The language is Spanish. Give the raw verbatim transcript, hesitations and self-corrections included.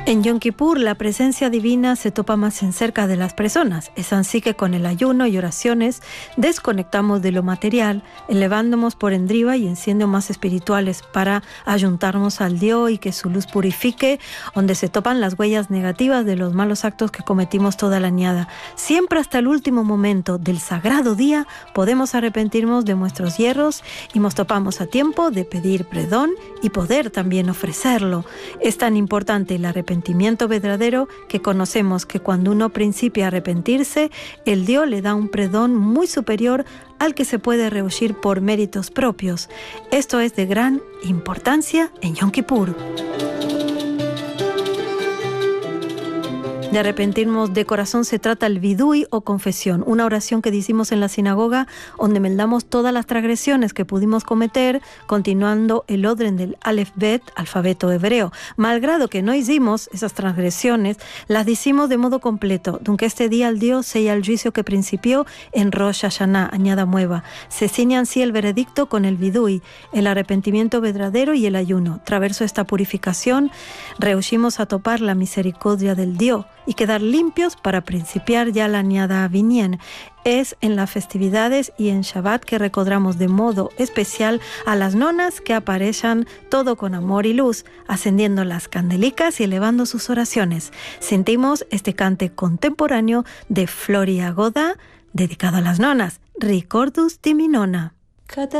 En Yom Kippur, la presencia divina se topa más en cerca de las personas. Es así que con el ayuno y oraciones desconectamos de lo material, elevándonos por endriba y en siendo más espirituales para ayuntarnos al Dios y que su luz purifique, donde se topan las huellas negativas de los malos actos que cometimos toda la añada. Siempre hasta el último momento del sagrado día podemos arrepentirnos de nuestros hierros y nos topamos a tiempo de pedir perdón y poder también ofrecerlo. Es tan importante el arrepentimiento verdadero que conocemos que cuando uno principia a arrepentirse, el Dios le da un perdón muy superior al que se puede rehuir por méritos propios. Esto es de gran importancia en Yom Kippur. De arrepentirnos de corazón se trata el vidui o confesión, una oración que decimos en la sinagoga donde meldamos todas las transgresiones que pudimos cometer, continuando el orden del Aleph Bet, alfabeto hebreo. Malgrado que no hicimos esas transgresiones, las decimos de modo completo, aunque este día el Dios sea el juicio que principió en Rosh Hashanah, añada nueva. Se ciñe así el veredicto con el vidui, el arrepentimiento verdadero y el ayuno. Traverso esta purificación, rehuimos a topar la misericordia del Dios y quedar limpios para principiar ya la añada vinien. Es en las festividades y en Shabbat que recordamos de modo especial a las nonas que aparecen todo con amor y luz, ascendiendo las candelicas y elevando sus oraciones. Sentimos este cante contemporáneo de Floria Goda, dedicado a las nonas, Ricordus di mi nonna.